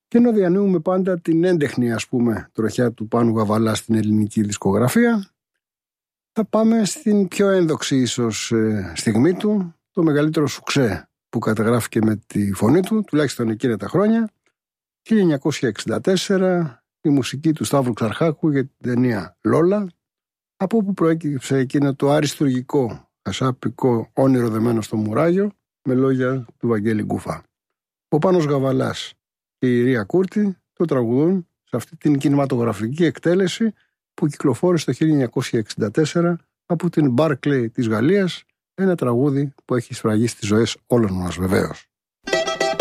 Και ενώ διανύουμε πάντα την έντεχνη, τροχιά του Πάνου Γαβαλά στην ελληνική δισκογραφία, θα πάμε στην πιο ένδοξη ίσως στιγμή του, το μεγαλύτερο σουξέ που καταγράφηκε με τη φωνή του, τουλάχιστον εκείνα τα χρόνια, 1964, η μουσική του Σταύρου Ξαρχάκου για την ταινία Λόλα, από όπου προέκυψε εκείνο το αριστουργικό, χασάπικο όνειρο δεμένο στο μουράγιο, με λόγια του Βαγγέλη Γκούφα. Ο Πάνος Γαβαλάς και η Ρία Κούρτη το τραγουδούν σε αυτή την κινηματογραφική εκτέλεση που κυκλοφόρησε το 1964 από την Barclay της Γαλλίας, ένα τραγούδι που έχει σφραγίσει τις ζωές όλων μας βεβαίως.